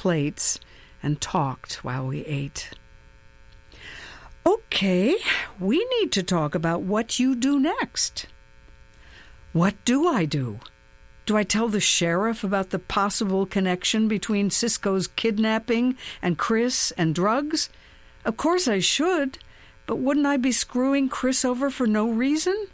plates and talked while we ate. Okay, we need to talk about what you do next. What do I do? Do I tell the sheriff about the possible connection between Cisco's kidnapping and Chris and drugs? Of course I should, but wouldn't I be screwing Chris over for no reason?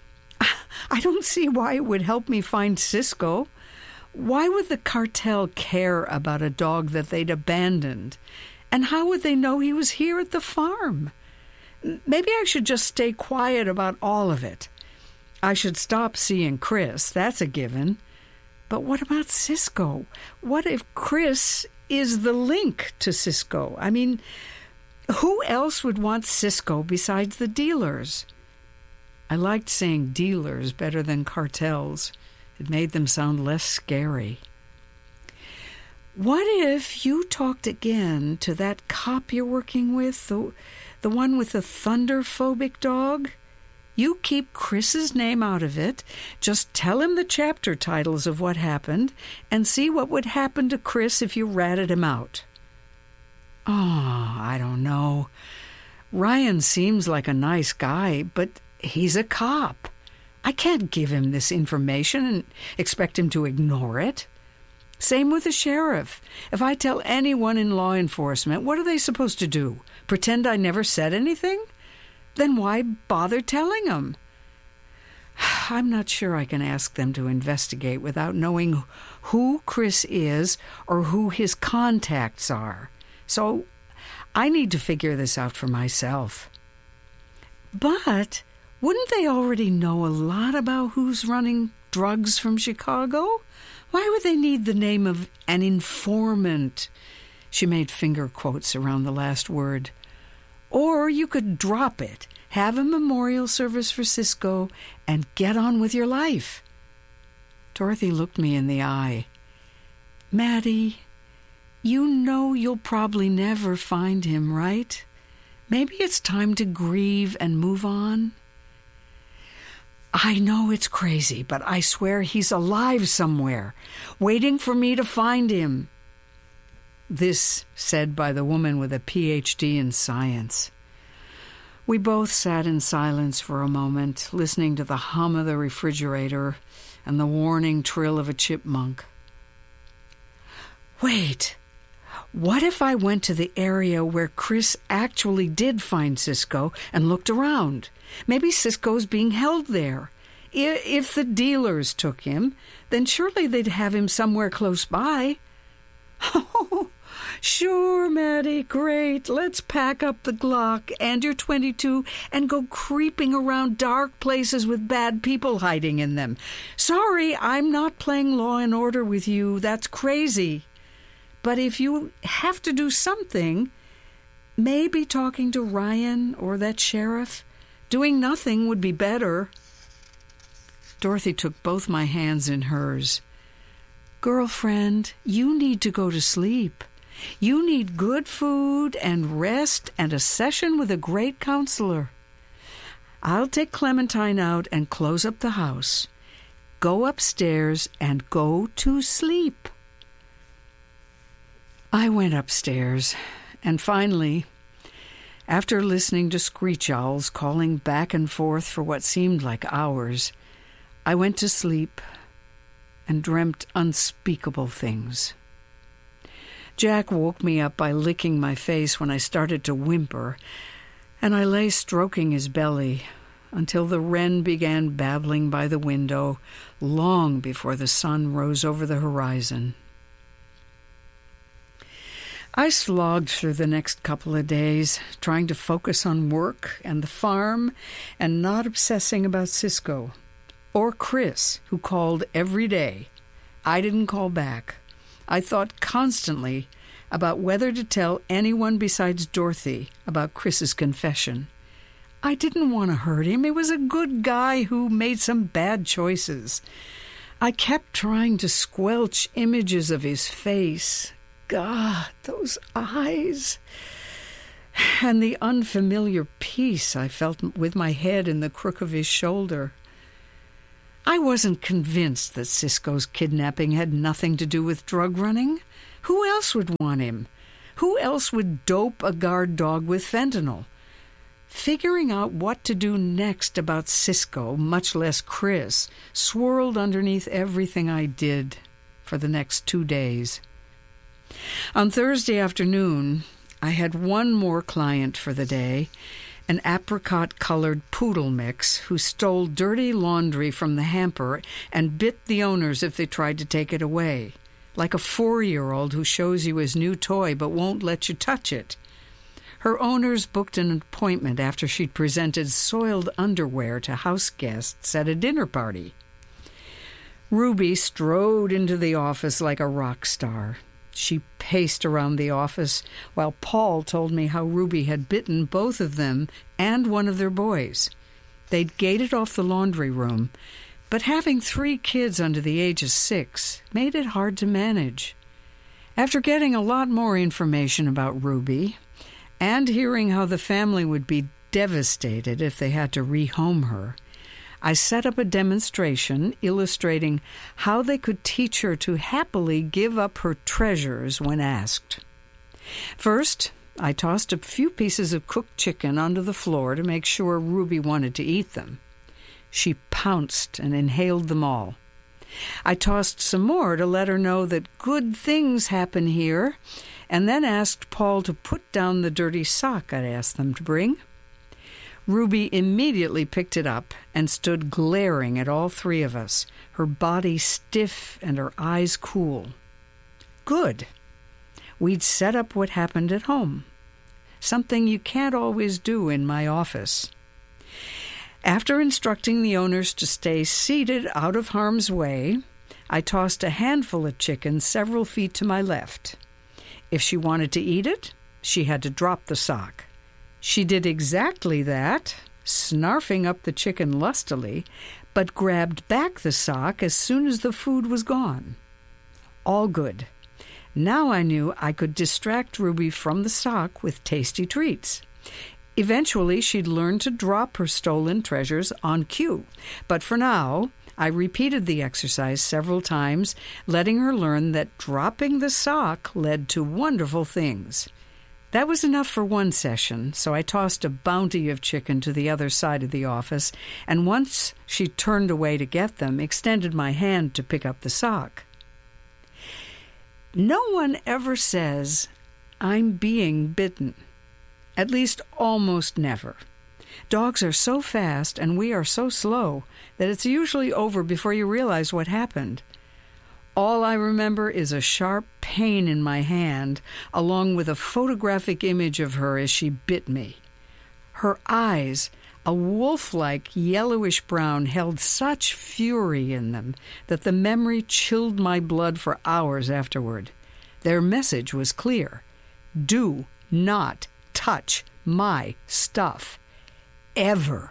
I don't see why it would help me find Cisco. Why would the cartel care about a dog that they'd abandoned? And how would they know he was here at the farm? Maybe I should just stay quiet about all of it. I should stop seeing Chris, that's a given. But what about Cisco? What if Chris is the link to Cisco? I mean, who else would want Cisco besides the dealers? I liked saying dealers better than cartels. It made them sound less scary. What if you talked again to that cop you're working with, the one with the thunder-phobic dog? You keep Chris's name out of it. Just tell him the chapter titles of what happened and see what would happen to Chris if you ratted him out. Oh, I don't know. Ryan seems like a nice guy, but he's a cop. I can't give him this information and expect him to ignore it. Same with the sheriff. If I tell anyone in law enforcement, what are they supposed to do? Pretend I never said anything? Then why bother telling them? I'm not sure I can ask them to investigate without knowing who Chris is or who his contacts are. So I need to figure this out for myself. But wouldn't they already know a lot about who's running drugs from Chicago? Why would they need the name of an informant? She made finger quotes around the last word. Or you could drop it, have a memorial service for Cisco, and get on with your life. Dorothy looked me in the eye. Maddie, you know you'll probably never find him, right? Maybe it's time to grieve and move on. I know it's crazy, but I swear he's alive somewhere, waiting for me to find him. This said by the woman with a PhD in science. We both sat in silence for a moment, listening to the hum of the refrigerator and the warning trill of a chipmunk. Wait, what if I went to the area where Chris actually did find Cisco and looked around? Maybe Cisco's being held there. If the dealers took him, then surely they'd have him somewhere close by. Oh, sure, Maddie, great. Let's pack up the Glock and your .22 and go creeping around dark places with bad people hiding in them. Sorry, I'm not playing Law and Order with you. That's crazy. But if you have to do something, maybe talking to Ryan or that sheriff, doing nothing would be better. Dorothy took both my hands in hers. Girlfriend, you need to go to sleep. You need good food and rest and a session with a great counselor. I'll take Clementine out and close up the house. Go upstairs and go to sleep. I went upstairs, and finally, after listening to screech owls calling back and forth for what seemed like hours, I went to sleep and dreamt unspeakable things. Jack woke me up by licking my face when I started to whimper, and I lay stroking his belly until the wren began babbling by the window long before the sun rose over the horizon. I slogged through the next couple of days, trying to focus on work and the farm and not obsessing about Cisco. Or Chris, who called every day. I didn't call back. I thought constantly about whether to tell anyone besides Dorothy about Chris's confession. I didn't want to hurt him. He was a good guy who made some bad choices. I kept trying to squelch images of his face. God, those eyes. And the unfamiliar peace I felt with my head in the crook of his shoulder. I wasn't convinced that Cisco's kidnapping had nothing to do with drug running. Who else would want him? Who else would dope a guard dog with fentanyl? Figuring out what to do next about Cisco, much less Chris, swirled underneath everything I did for the next 2 days. On Thursday afternoon, I had one more client for the day, an apricot-colored poodle mix who stole dirty laundry from the hamper and bit the owners if they tried to take it away, like a 4-year-old who shows you his new toy but won't let you touch it. Her owners booked an appointment after she'd presented soiled underwear to house guests at a dinner party. Ruby strode into the office like a rock star. She paced around the office while Paul told me how Ruby had bitten both of them and one of their boys. They'd gated off the laundry room, but having 3 kids under the age of 6 made it hard to manage. After getting a lot more information about Ruby, and hearing how the family would be devastated if they had to rehome her, I set up a demonstration illustrating how they could teach her to happily give up her treasures when asked. First, I tossed a few pieces of cooked chicken onto the floor to make sure Ruby wanted to eat them. She pounced and inhaled them all. I tossed some more to let her know that good things happen here, and then asked Paul to put down the dirty sock I'd asked them to bring. Ruby immediately picked it up and stood glaring at all 3 of us, her body stiff and her eyes cool. Good. We'd set up what happened at home, something you can't always do in my office. After instructing the owners to stay seated out of harm's way, I tossed a handful of chicken several feet to my left. If she wanted to eat it, she had to drop the sock. She did exactly that, snarfing up the chicken lustily, but grabbed back the sock as soon as the food was gone. All good. Now I knew I could distract Ruby from the sock with tasty treats. Eventually, she'd learn to drop her stolen treasures on cue, but for now, I repeated the exercise several times, letting her learn that dropping the sock led to wonderful things. That was enough for one session, so I tossed a bounty of chicken to the other side of the office, and once she turned away to get them, extended my hand to pick up the sock. No one ever says, "I'm being bitten." At least almost never. Dogs are so fast and we are so slow that it's usually over before you realize what happened. All I remember is a sharp pain in my hand, along with a photographic image of her as she bit me. Her eyes, a wolf-like yellowish brown, held such fury in them that the memory chilled my blood for hours afterward. Their message was clear. Do not touch my stuff. Ever.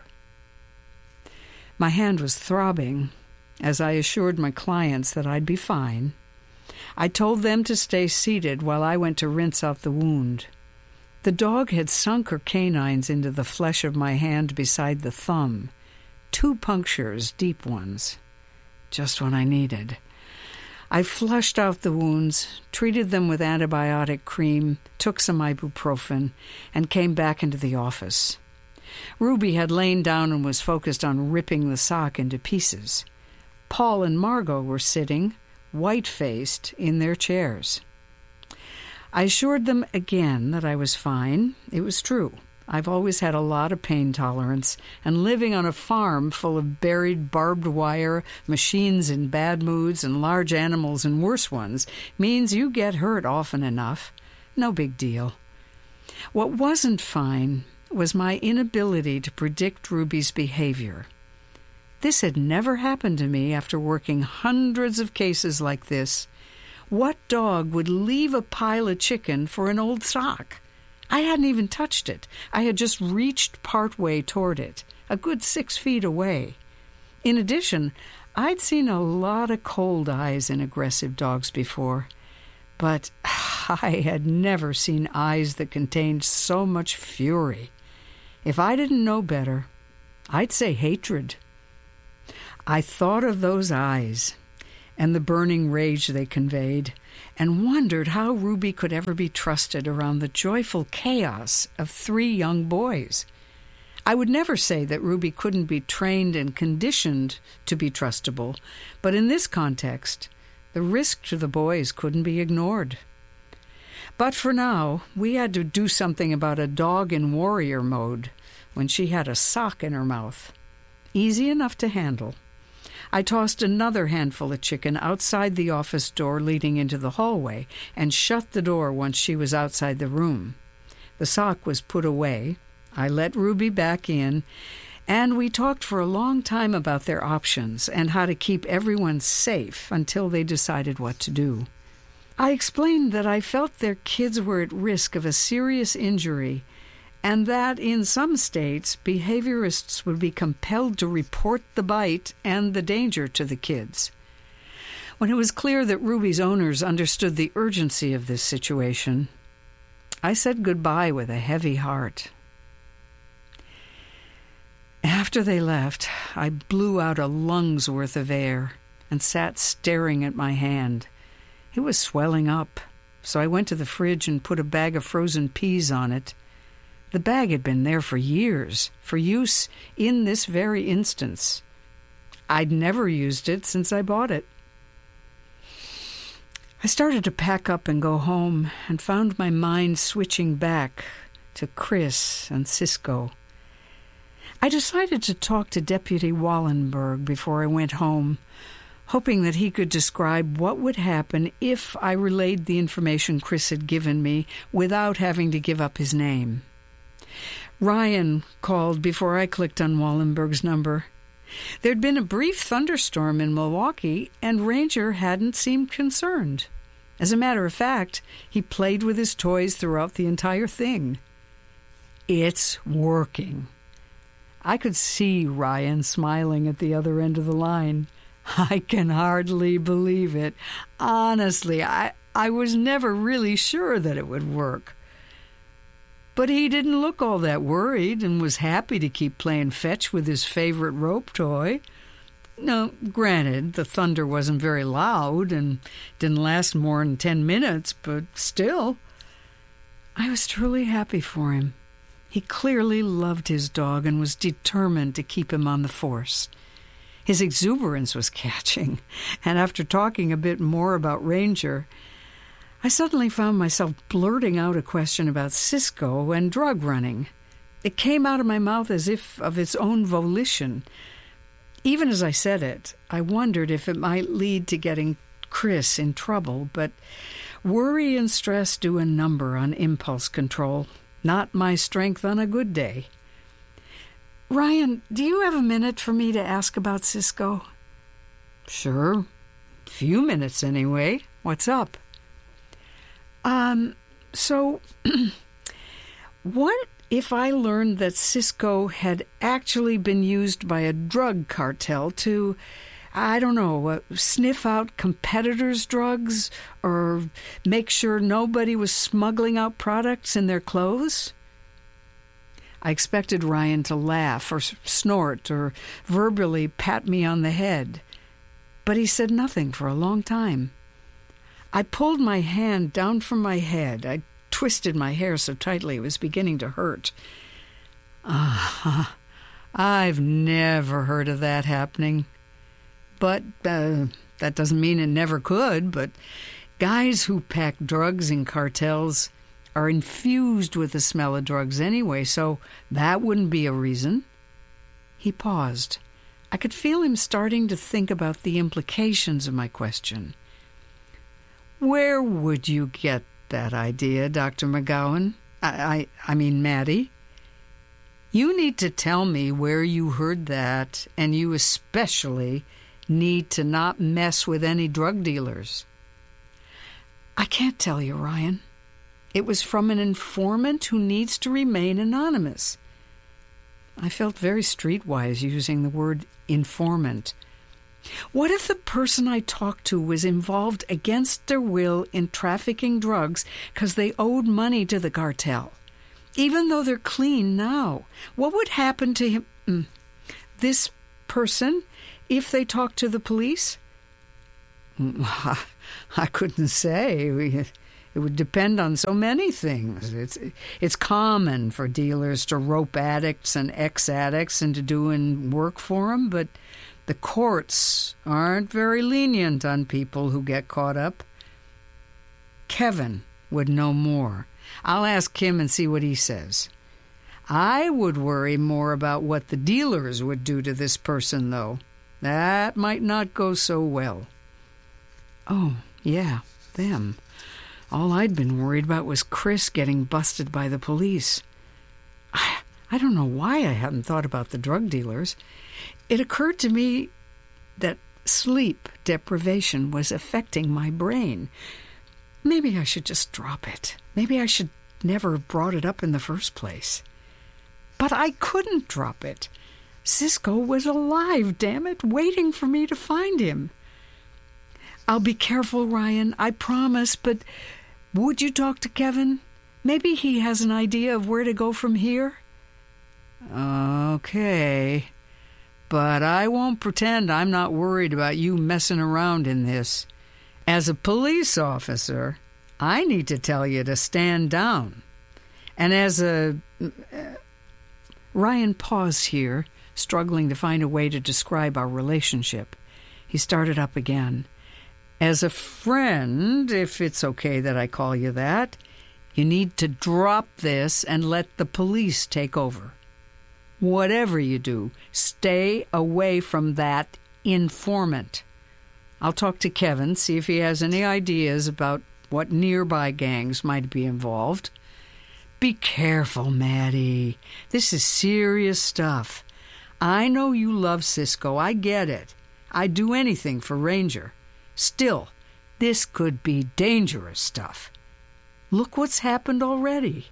My hand was throbbing as I assured my clients that I'd be fine. I told them to stay seated while I went to rinse out the wound. The dog had sunk her canines into the flesh of my hand beside the thumb. 2 punctures, deep ones. Just what I needed. I flushed out the wounds, treated them with antibiotic cream, took some ibuprofen, and came back into the office. Ruby had lain down and was focused on ripping the sock into pieces. Paul and Margot were sitting, white-faced, in their chairs. I assured them again that I was fine. It was true. I've always had a lot of pain tolerance, and living on a farm full of buried barbed wire, machines in bad moods, and large animals in worse ones means you get hurt often enough. No big deal. What wasn't fine was my inability to predict Ruby's behavior. This had never happened to me after working hundreds of cases like this. What dog would leave a pile of chicken for an old sock? I hadn't even touched it. I had just reached partway toward it, a good 6 feet away. In addition, I'd seen a lot of cold eyes in aggressive dogs before, but I had never seen eyes that contained so much fury. If I didn't know better, I'd say hatred. I thought of those eyes and the burning rage they conveyed, and wondered how Ruby could ever be trusted around the joyful chaos of 3 young boys. I would never say that Ruby couldn't be trained and conditioned to be trustable, but in this context, the risk to the boys couldn't be ignored. But for now, we had to do something about a dog in warrior mode when she had a sock in her mouth. Easy enough to handle. I tossed another handful of chicken outside the office door leading into the hallway and shut the door once she was outside the room. The sock was put away. I let Ruby back in, and we talked for a long time about their options and how to keep everyone safe until they decided what to do. I explained that I felt their kids were at risk of a serious injury and that in some states, behaviorists would be compelled to report the bite and the danger to the kids. When it was clear that Ruby's owners understood the urgency of this situation, I said goodbye with a heavy heart. After they left, I blew out a lung's worth of air and sat staring at my hand. It was swelling up, so I went to the fridge and put a bag of frozen peas on it. The bag had been there for years, for use in this very instance. I'd never used it since I bought it. I started to pack up and go home and found my mind switching back to Chris and Cisco. I decided to talk to Deputy Wallenberg before I went home, hoping that he could describe what would happen if I relayed the information Chris had given me without having to give up his name. Ryan called before I clicked on Wallenberg's number. There'd been a brief thunderstorm in Milwaukee, and Ranger hadn't seemed concerned. As a matter of fact, he played with his toys throughout the entire thing. It's working. I could see Ryan smiling at the other end of the line. I can hardly believe it. Honestly, I was never really sure that it would work. But he didn't look all that worried and was happy to keep playing fetch with his favorite rope toy. Now, granted, the thunder wasn't very loud and didn't last more than 10 minutes, but still, I was truly happy for him. He clearly loved his dog and was determined to keep him on the force. His exuberance was catching, and after talking a bit more about Ranger, I suddenly found myself blurting out a question about Cisco and drug running. It came out of my mouth as if of its own volition. Even as I said it, I wondered if it might lead to getting Chris in trouble, but worry and stress do a number on impulse control. Not my strength on a good day. Ryan, do you have a minute for me to ask about Cisco? Sure. Few minutes anyway. What's up? So, what if I learned that Cisco had actually been used by a drug cartel to, sniff out competitors' drugs or make sure nobody was smuggling out products in their clothes? I expected Ryan to laugh or snort or verbally pat me on the head, but he said nothing for a long time. I pulled my hand down from my head. I twisted my hair so tightly it was beginning to hurt. I've never heard of that happening. But that doesn't mean it never could, but guys who pack drugs in cartels are infused with the smell of drugs anyway, so that wouldn't be a reason. He paused. I could feel him starting to think about the implications of my question. Where would you get that idea, Dr. McGowan? I mean, Maddie. You need to tell me where you heard that, and you especially need to not mess with any drug dealers. I can't tell you, Ryan. It was from an informant who needs to remain anonymous. I felt very streetwise using the word informant. What if the person I talked to was involved against their will in trafficking drugs because they owed money to the cartel? Even though they're clean now, what would happen to him, this person, if they talked to the police? I couldn't say. It would depend on so many things. It's common for dealers to rope addicts and ex-addicts into doing work for them, but the courts aren't very lenient on people who get caught up. Kevin would know more. I'll ask him and see what he says. I would worry more about what the dealers would do to this person, though. That might not go so well. Oh, yeah, them. All I'd been worried about was Chris getting busted by the police. I don't know why I hadn't thought about the drug dealers. It occurred to me that sleep deprivation was affecting my brain. Maybe I should just drop it. Maybe I should never have brought it up in the first place. But I couldn't drop it. Cisco was alive, damn it, waiting for me to find him. I'll be careful, Ryan, I promise, but would you talk to Kevin? Maybe he has an idea of where to go from here? Okay, but I won't pretend I'm not worried about you messing around in this. As a police officer, I need to tell you to stand down. And as a... Ryan paused here, struggling to find a way to describe our relationship. He started up again. As a friend, if it's okay that I call you that, you need to drop this and let the police take over. Whatever you do, stay away from that informant. I'll talk to Kevin, see if he has any ideas about what nearby gangs might be involved. Be careful, Maddie. This is serious stuff. I know you love Cisco. I get it. I'd do anything for Ranger. Still, this could be dangerous stuff. Look what's happened already.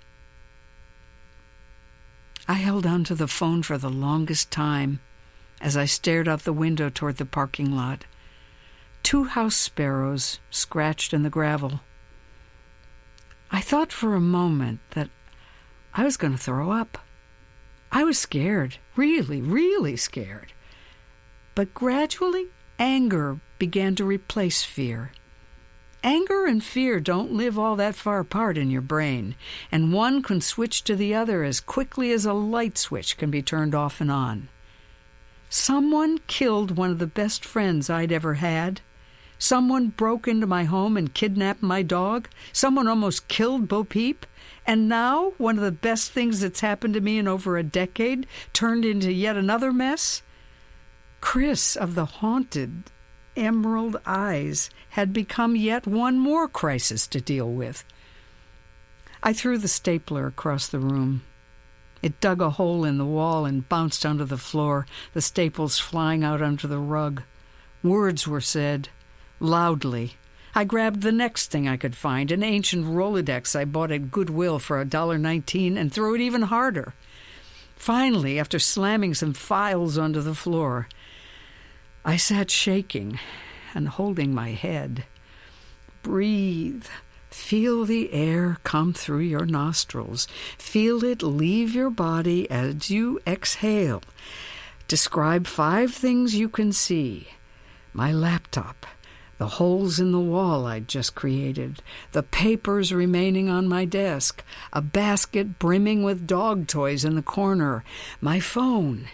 I held onto the phone for the longest time as I stared out the window toward the parking lot. 2 house sparrows scratched in the gravel. I thought for a moment that I was going to throw up. I was scared, really, really scared. But gradually, anger began to replace fear. Anger and fear don't live all that far apart in your brain, and one can switch to the other as quickly as a light switch can be turned off and on. Someone killed one of the best friends I'd ever had. Someone broke into my home and kidnapped my dog. Someone almost killed Bo Peep. And now, one of the best things that's happened to me in over a decade turned into yet another mess. Chris of the haunted emerald eyes had become yet one more crisis to deal with. I threw the stapler across the room. It dug a hole in the wall and bounced onto the floor, the staples flying out onto the rug. Words were said, loudly. I grabbed the next thing I could find, an ancient Rolodex I bought at Goodwill for $1.19, and threw it even harder. Finally, after slamming some files onto the floor, I sat shaking and holding my head. Breathe. Feel the air come through your nostrils. Feel it leave your body as you exhale. Describe 5 things you can see. My laptop, the holes in the wall I'd just created, the papers remaining on my desk, a basket brimming with dog toys in the corner, my phone.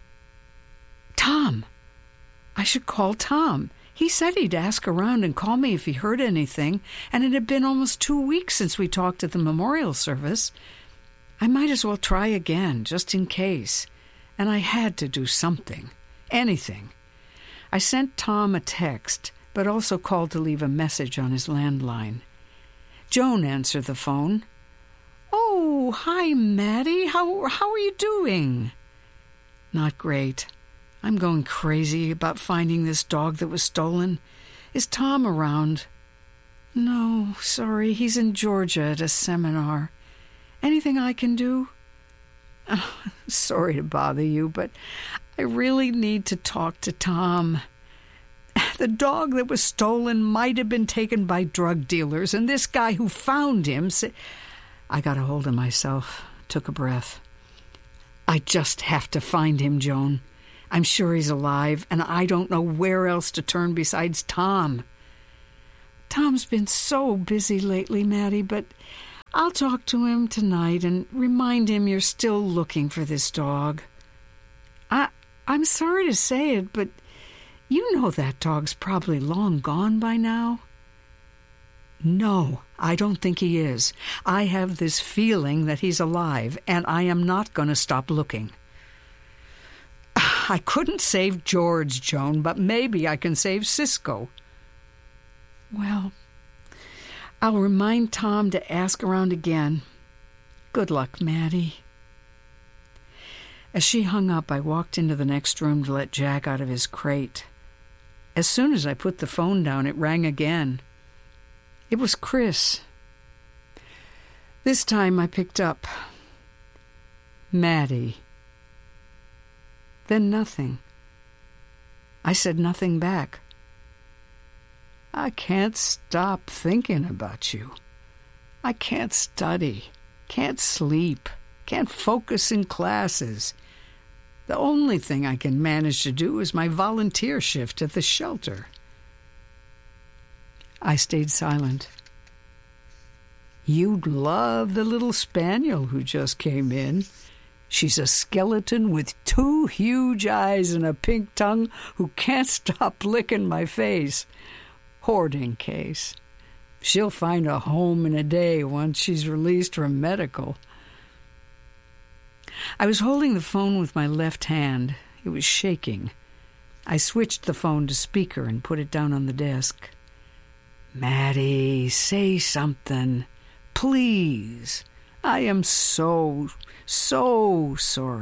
Tom! I should call Tom. He said he'd ask around and call me if he heard anything, and it had been almost 2 weeks since we talked at the memorial service. I might as well try again, just in case. And I had to do something. Anything. I sent Tom a text, but also called to leave a message on his landline. Joan answered the phone. "Oh, hi, Maddie. How are you doing?" "Not great. I'm going crazy about finding this dog that was stolen. Is Tom around?" "No, sorry. He's in Georgia at a seminar. Anything I can do?" "Oh, sorry to bother you, but I really need to talk to Tom. The dog that was stolen might have been taken by drug dealers, and this guy who found him said..." I got a hold of myself, took a breath. "I just have to find him, Joan. I'm sure he's alive, and I don't know where else to turn besides Tom." Tom's been so busy lately, Maddie, but I'll talk to him tonight and remind him you're still looking for this dog. I'm sorry to say it, but you know that dog's probably long gone by now. No, I don't think he is. I have this feeling that he's alive, and I am not going to stop looking. I couldn't save George, Joan, but maybe I can save Cisco. Well, I'll remind Tom to ask around again. Good luck, Maddie. As she hung up, I walked into the next room to let Jack out of his crate. As soon as I put the phone down, it rang again. It was Chris. This time I picked up. Maddie. Then nothing. I said nothing back. I can't stop thinking about you. I can't study, can't sleep, can't focus in classes. The only thing I can manage to do is my volunteer shift at the shelter. I stayed silent. You'd love the little spaniel who just came in. She's a skeleton with 2 huge eyes and a pink tongue who can't stop licking my face. Hoarding case. She'll find a home in a day once she's released from medical. I was holding the phone with my left hand. It was shaking. I switched the phone to speaker and put it down on the desk. Maddie, say something. Please. I am so sorry.